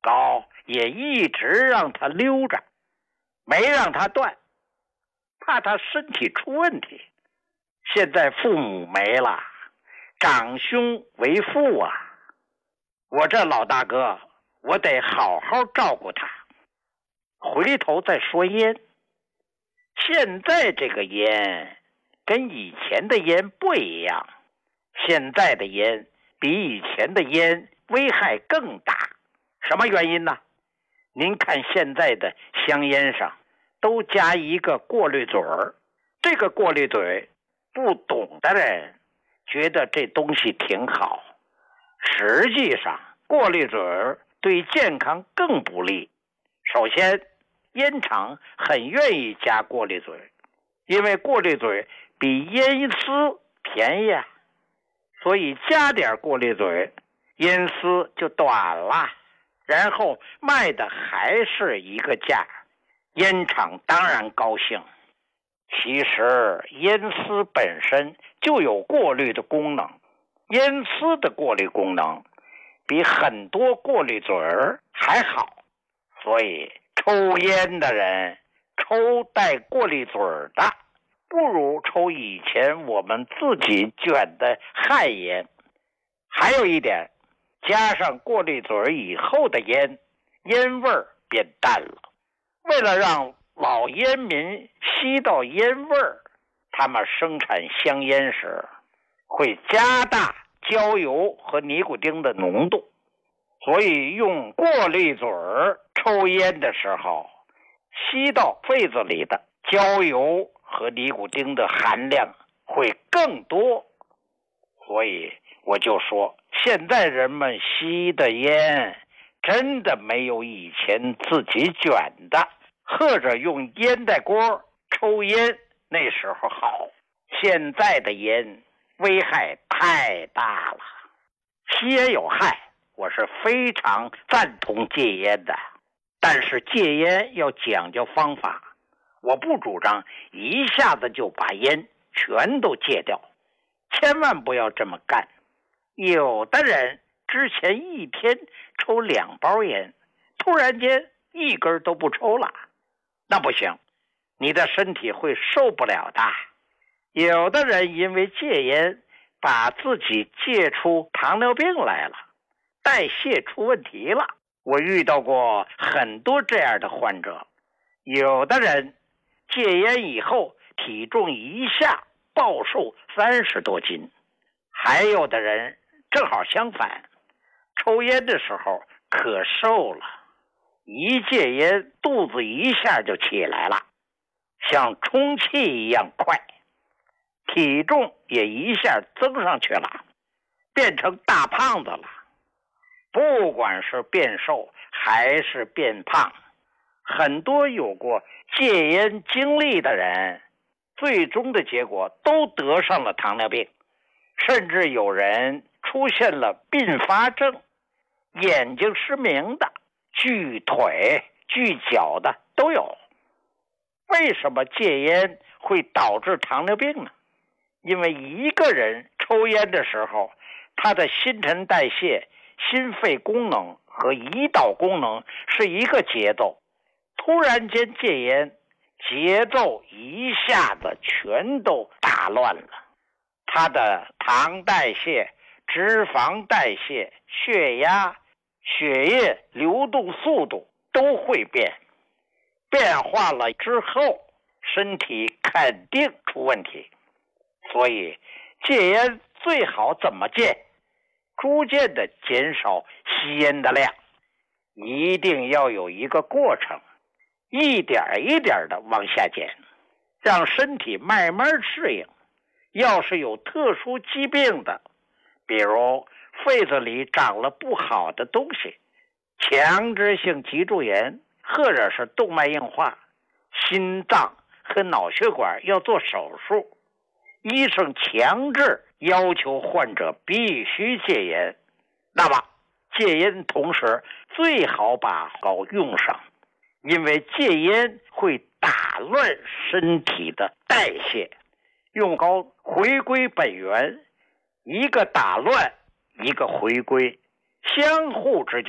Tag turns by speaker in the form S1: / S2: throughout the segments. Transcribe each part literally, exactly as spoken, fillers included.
S1: 高，也一直让他溜着，没让他断，怕他身体出问题。现在父母没了，长兄为父啊，我这老大哥，我得好好照顾他。回头再说烟，现在这个烟跟以前的烟不一样，现在的烟比以前的烟危害更大。什么原因呢？您看现在的香烟上都加一个过滤嘴儿，这个过滤嘴不懂的人觉得这东西挺好，实际上过滤嘴儿对健康更不利。首先，烟厂很愿意加过滤嘴，因为过滤嘴比烟丝便宜啊，所以加点过滤嘴，烟丝就短了，然后卖的还是一个价，烟厂当然高兴。其实烟丝本身就有过滤的功能，烟丝的过滤功能比很多过滤嘴儿还好，所以抽烟的人抽带过滤嘴儿的，不如抽以前我们自己卷的旱烟。还有一点，加上过滤嘴儿以后的烟，烟味儿变淡了。为了让老烟民吸到烟味儿，他们生产香烟时会加大焦油和尼古丁的浓度，所以用过滤嘴儿抽烟的时候，吸到肺子里的焦油和尼古丁的含量会更多。所以我就说，现在人们吸的烟真的没有以前自己卷的或者用烟袋锅抽烟那时候好。现在的烟危害太大了，吸烟有害，我是非常赞同戒烟的，但是戒烟要讲究方法，我不主张一下子就把烟全都戒掉，千万不要这么干。有的人之前一天抽两包烟，突然间一根都不抽了，那不行，你的身体会受不了的。有的人因为戒烟，把自己戒出糖尿病来了，代谢出问题了。我遇到过很多这样的患者。有的人戒烟以后体重一下暴瘦三十多斤，还有的人正好相反，抽烟的时候可瘦了，一戒烟肚子一下就起来了，像充气一样快，体重也一下增上去了，变成大胖子了。不管是变瘦还是变胖，很多有过戒烟经历的人，最终的结果都得上了糖尿病，甚至有人出现了并发症，眼睛失明的、锯腿、锯脚的都有。为什么戒烟会导致糖尿病呢？因为一个人抽烟的时候，他的新陈代谢、心肺功能和胰岛功能是一个节奏，突然间戒烟，节奏一下子全都打乱了，他的糖代谢、脂肪代谢、血压、血液流动速度都会变，变化了之后，身体肯定出问题。所以戒烟最好怎么戒？逐渐的减少吸烟的量，一定要有一个过程，一点一点的往下减，让身体慢慢适应。要是有特殊疾病的，比如肺子里长了不好的东西，强直性脊柱炎或者是动脉硬化，心脏和脑血管要做手术，医生强制要求患者必须戒烟，那么戒烟同时最好把膏用上，因为戒烟会打乱身体的代谢，用膏回归本源，一个打乱一个回归，相互之间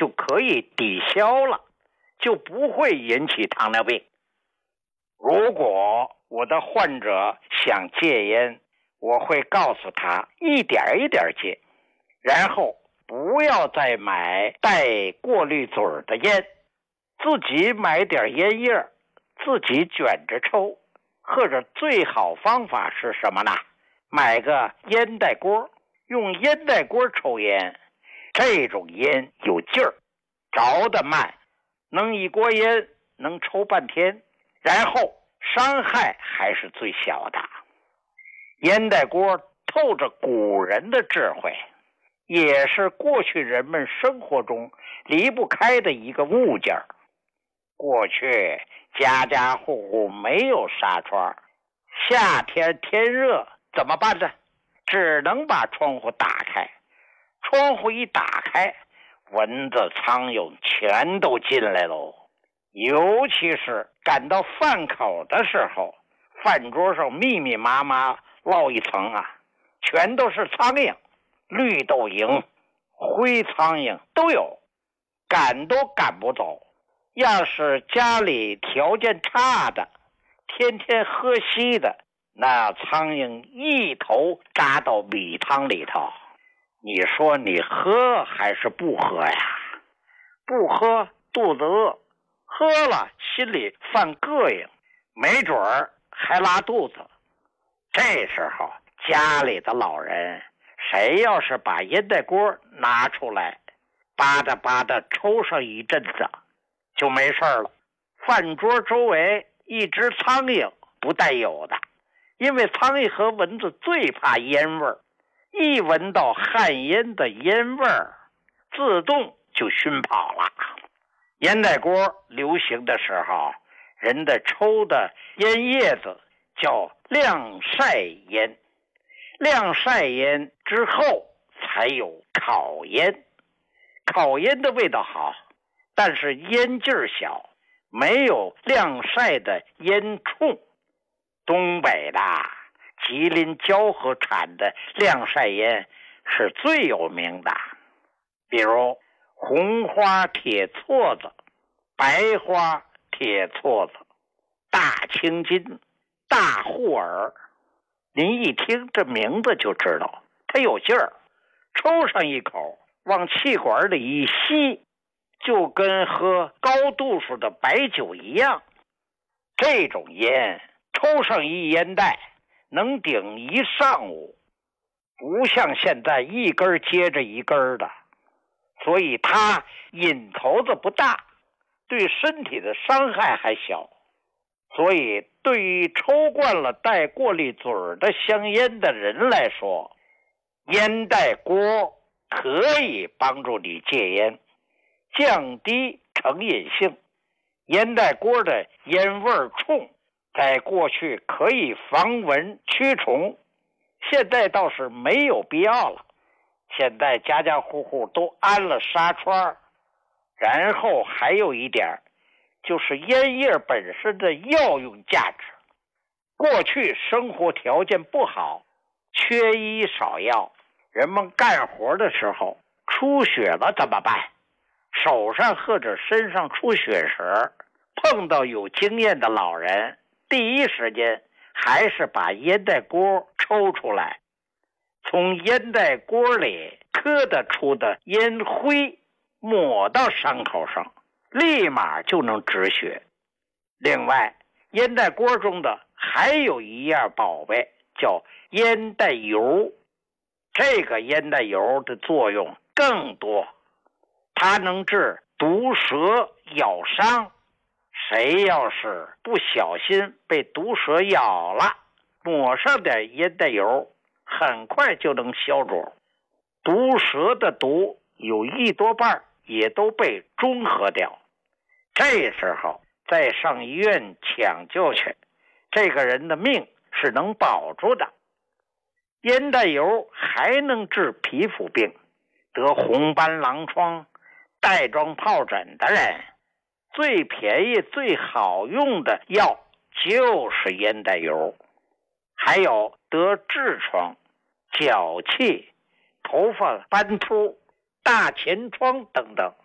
S1: 就可以抵消了，就不会引起糖尿病。如果我的患者想戒烟，我会告诉他一点一点戒，然后不要再买带过滤嘴的烟，自己买点烟叶，自己卷着抽，或者最好方法是什么呢？买个烟袋锅，用烟袋锅抽烟，这种烟有劲儿，着得慢，能一锅烟能抽半天，然后伤害还是最小的。烟袋锅透着古人的智慧，也是过去人们生活中离不开的一个物件。过去家家户户没有纱窗，夏天天热怎么办呢？只能把窗户打开，窗户一打开，蚊子苍蝇全都进来喽。尤其是赶到饭口的时候，饭桌上密密麻麻落一层啊，全都是苍蝇，绿豆蝇、灰苍蝇都有，赶都赶不走。要是家里条件差的，天天喝稀的，那苍蝇一头扎到米汤里头，你说你喝还是不喝呀？不喝肚子饿，喝了心里犯膈应，没准儿还拉肚子。这时候家里的老人，谁要是把烟袋锅拿出来，吧嗒吧嗒抽上一阵子，就没事了。饭桌周围一只苍蝇不带有的，因为苍蝇和蚊子最怕烟味儿，一闻到旱烟的烟味儿，自动就熏跑了。烟袋锅流行的时候，人的抽的烟叶子叫晾晒烟，晾晒烟之后才有烤烟。烤烟的味道好，但是烟劲儿小，没有晾晒的烟冲。东北的吉林蛟河产的晾晒烟是最有名的，比如红花铁撮子、白花铁撮子、大青筋、大护耳。您一听这名字就知道它有劲儿，抽上一口往气管里一吸，就跟喝高度数的白酒一样。这种烟抽上一烟袋能顶一上午，不像现在一根接着一根的，所以它瘾头子不大，对身体的伤害还小。所以对于抽惯了带过滤嘴的香烟的人来说，烟袋锅可以帮助你戒烟，降低成瘾性。烟袋锅的烟味冲，在过去可以防蚊驱虫，现在倒是没有必要了。现在家家户户都安了纱窗。然后还有一点，就是烟叶本身的药用价值。过去生活条件不好，缺医少药，人们干活的时候出血了怎么办？手上或者身上出血时，碰到有经验的老人，第一时间还是把烟袋锅抽出来，从烟袋锅里磕得出的烟灰抹到伤口上，立马就能止血。另外，烟袋锅中的还有一样宝贝，叫烟袋油。这个烟袋油的作用更多，它能治毒蛇咬伤。谁要是不小心被毒蛇咬了，抹上点烟袋油，很快就能消肿。毒蛇的毒有一多半也都被中和掉。这时候再上医院抢救去，这个人的命是能保住的。烟袋油还能治皮肤病，得红斑狼疮、带状疱疹的人，最便宜最好用的药就是烟袋油。还有得痔疮、脚气、头发斑秃、大前疮等等，